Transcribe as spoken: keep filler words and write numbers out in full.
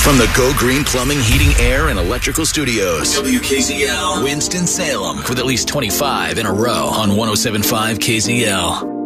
From the Go Green Plumbing, Heating, Air, and Electrical Studios. W K Z L, Winston-Salem. With at least twenty-five in a row on one oh seven point five K Z L.